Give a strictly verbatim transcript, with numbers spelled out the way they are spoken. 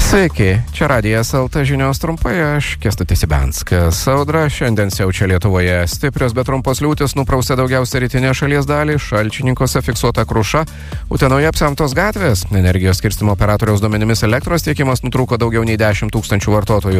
Sveiki, čia Radijas L T žinios trumpai, aš Kęstutis Ibianskas. Audra šiandien siaučia Lietuvoje. Stiprios, bet trumpos liūtys nuprausė daugiausia rytinę šalies dalį, Šalčininkuose fiksuota kruša, Utenoje apsemtos gatvės. Energijos skirstymo operatoriaus duomenimis elektros tiekimas nutrūko daugiau nei dešimt tūkstančių vartotojų.